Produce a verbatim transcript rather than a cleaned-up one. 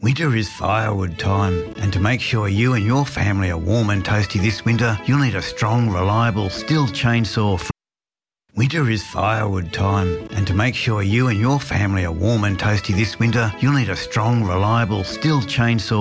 Winter is firewood time, and to make sure you and your family are warm and toasty this winter, you'll need a strong, reliable Stihl chainsaw. Fr- Winter is firewood time, and to make sure you and your family are warm and toasty this winter, you'll need a strong, reliable Stihl chainsaw